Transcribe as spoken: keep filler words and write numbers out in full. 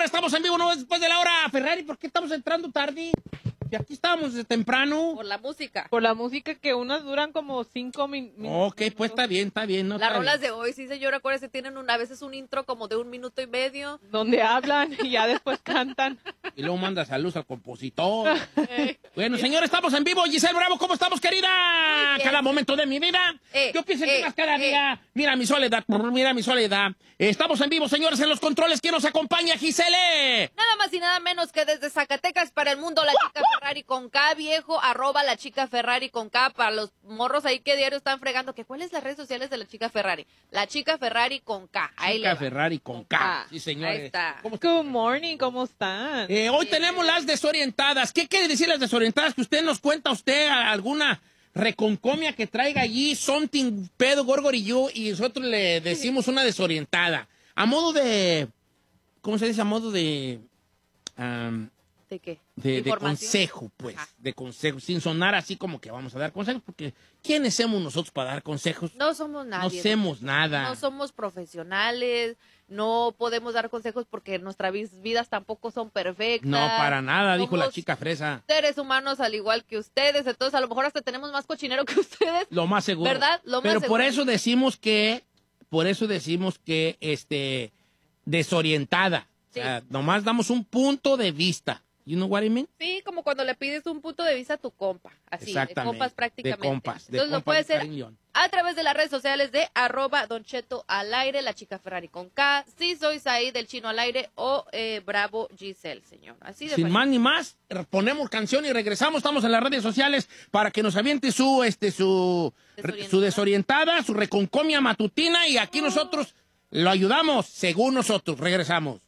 hora, estamos en vivo, no después de la hora. Ferrari, ¿por qué estamos entrando tarde? Y aquí estábamos desde temprano. Por la música. Por la música que unas duran como cinco min minutos. Ok, pues está bien, está bien. No, Las está rolas bien. de hoy, sí, señor, acuérdese, tienen un, a veces un intro como de un minuto y medio. Donde hablan y ya después cantan. Y luego manda saludos al compositor. Bueno, señor, estamos en vivo. Giselle Bravo, ¿cómo estamos, querida? bien. Cada momento de mi vida. Eh, Yo pienso en eh, ti más cada eh. día. Mira mi soledad, mira mi soledad. Estamos en vivo, señores, en los controles. ¿Quién nos acompaña, Giselle? Nada más y nada menos que desde Zacatecas para el mundo, la chica Ferrari con K, viejo, arroba la chica Ferrari con K, para los morros ahí que diario están fregando, que ¿cuáles las redes sociales de la chica Ferrari? La chica Ferrari con K, ahí Chica le va. Ferrari con K. K. Sí, señores. Ahí está. ¿Cómo Good morning, ¿cómo están? Eh, hoy Bien, tenemos bien. las desorientadas. ¿Qué quiere decir las desorientadas? Que usted nos cuenta usted a- alguna reconcomia que traiga allí, something pedo, gorgorillo, y nosotros le decimos una desorientada. A modo de, ¿cómo se dice? A modo de, am, ¿De qué? de, de ¿Información? consejo, pues, Ajá. de consejo, sin sonar así como que vamos a dar consejos, porque ¿quiénes somos nosotros para dar consejos? No somos No nadie. hacemos nada. No somos profesionales, no podemos dar consejos porque nuestras vis- vidas tampoco son perfectas. No, para nada, dijo la Somos chica fresa. seres humanos al igual que ustedes, entonces a lo mejor hasta tenemos más cochinero que ustedes. Lo más seguro. ¿Verdad? Lo más Pero por seguro. eso decimos que, por eso decimos que, este, desorientada. Sí. O sea, nomás damos un punto de vista. You know what I mean? Sí, como cuando le pides un punto de vista a tu compa, así, de Exactamente. compas prácticamente. De compas, de Entonces lo compas puede de hacer cariño. a través de las redes sociales de arroba Don Cheto al aire, la chica Ferrari con K, si soy ahí del Chino al aire o eh, Bravo Giselle, señor. Así de Sin fácil. más ni más, ponemos canción y regresamos. Estamos en las redes sociales para que nos aviente su, este, su, Desorientada. su desorientada, su reconcomia matutina y aquí nosotros lo ayudamos según nosotros. Regresamos.